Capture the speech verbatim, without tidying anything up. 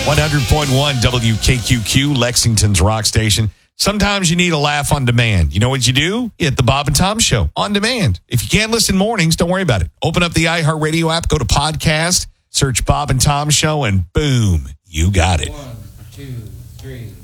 one hundred point one W K Q Q, Lexington's rock station. Sometimes you need a laugh on demand. You know what you do? You hit the Bob and Tom Show on demand. If you can't listen mornings, don't worry about it. Open up the iHeartRadio app, go to podcast, search Bob and Tom Show, and boom, you got it. One, two, three.